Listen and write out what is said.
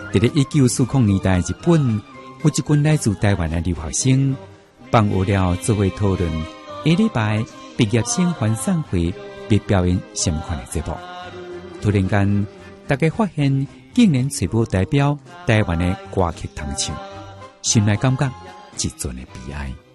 在1940年代，日本有一群来自台湾的留学生，办学了做伙讨论下礼拜毕业生欢送会必表演什么款的节目。突然间，大家发现竟然找不代表台湾的歌曲弹唱，心内感觉一阵的悲哀。